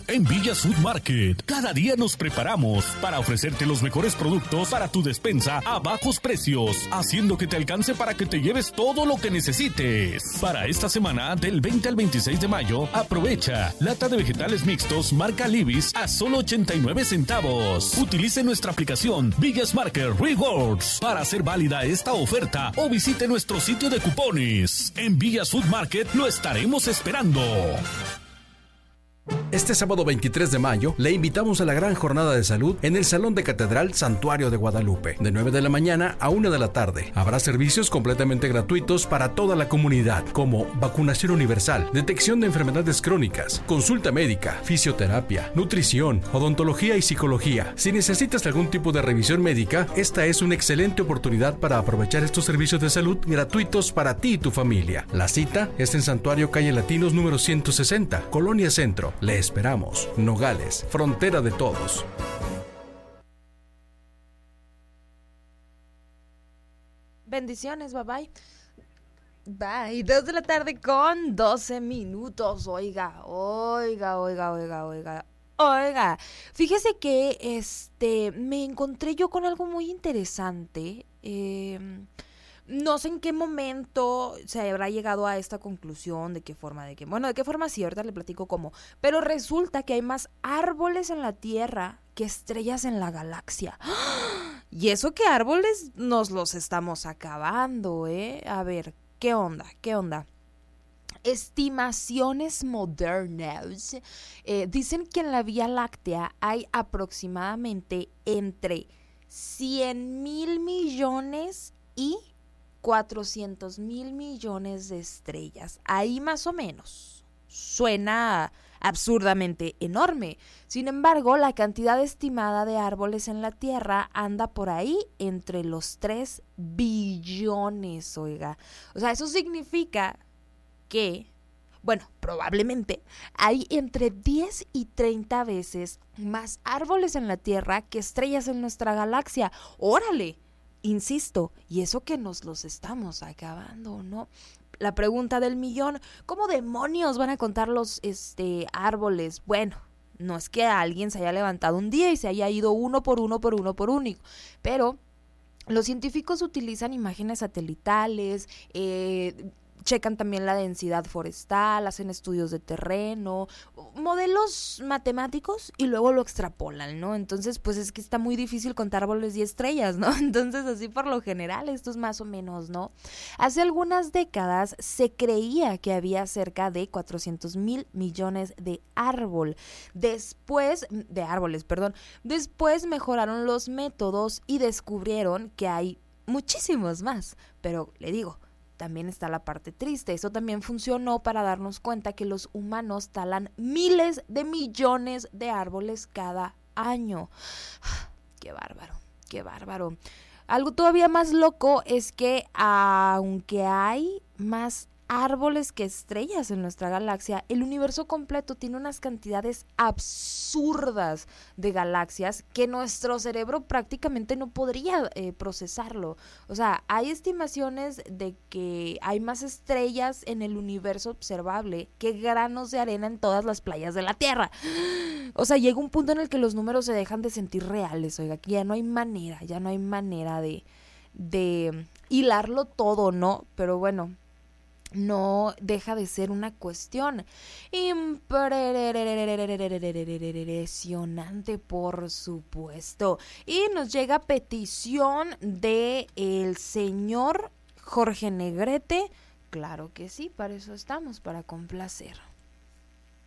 En Villas Food Market, cada día nos preparamos para ofrecerte los mejores productos para tu despensa a bajos precios, haciendo que te alcance para que te lleves todo lo que necesites. Para esta semana, del 20 al 26 de mayo, aprovecha lata de vegetales mixtos marca Libis a solo 89 centavos. Utilice nuestra aplicación Villas Market Rewards para hacer válida esta oferta o visite nuestro sitio de cupones. En Villas Food Market lo estaremos esperando. Este sábado 23 de mayo le invitamos a la gran jornada de salud en el Salón de Catedral Santuario de Guadalupe, de 9 de la mañana a 1 de la tarde. Habrá servicios completamente gratuitos para toda la comunidad, como vacunación universal, detección de enfermedades crónicas, consulta médica, fisioterapia, nutrición, odontología y psicología. Si necesitas algún tipo de revisión médica, esta es una excelente oportunidad para aprovechar estos servicios de salud gratuitos para ti y tu familia. La cita es en Santuario Calle Latinos número 160, Colonia Centro. Le esperamos. Nogales, frontera de todos. Bendiciones, bye bye. Bye. 2 de la tarde con 12 minutos. Oiga. Fíjese que me encontré yo con algo muy interesante. No sé en qué momento se habrá llegado a esta conclusión, de qué forma sí, ahorita le platico cómo, pero resulta que hay más árboles en la Tierra que estrellas en la galaxia. Y eso que árboles nos los estamos acabando, A ver, ¿qué onda? Estimaciones modernas dicen que en la Vía Láctea hay aproximadamente entre 100,000 millones y 400,000 millones de estrellas. Ahí más o menos. Suena absurdamente enorme. Sin embargo, la cantidad estimada de árboles en la Tierra anda por ahí entre los 3 billones, oiga. O sea, eso significa que, probablemente hay entre 10 y 30 veces más árboles en la Tierra que estrellas en nuestra galaxia. ¡Órale! Insisto, y eso que nos los estamos acabando, ¿no? La pregunta del millón, ¿cómo demonios van a contar los árboles? Bueno, no es que alguien se haya levantado un día y se haya ido uno por uno, pero los científicos utilizan imágenes satelitales, checan también la densidad forestal, hacen estudios de terreno, modelos matemáticos y luego lo extrapolan, ¿no? Entonces, pues es que está muy difícil contar árboles y estrellas, ¿no? Entonces, así por lo general, esto es más o menos, ¿no? Hace algunas décadas se creía que había cerca de 400,000 millones de árboles. Después mejoraron los métodos y descubrieron que hay muchísimos más, pero le digo, también está la parte triste. Eso también funcionó para darnos cuenta que los humanos talan miles de millones de árboles cada año. ¡Qué bárbaro! Algo todavía más loco es que aunque hay más árboles que estrellas en nuestra galaxia, el universo completo tiene unas cantidades absurdas de galaxias que nuestro cerebro prácticamente no podría procesarlo. O sea, hay estimaciones de que hay más estrellas en el universo observable que granos de arena en todas las playas de la Tierra. O sea, llega un punto en el que los números se dejan de sentir reales, oiga, que ya no hay manera de hilarlo todo, ¿no? Pero bueno, no deja de ser una cuestión impresionante, por supuesto. Y nos llega petición de el señor Jorge Negrete. Claro que sí, para eso estamos, para complacer.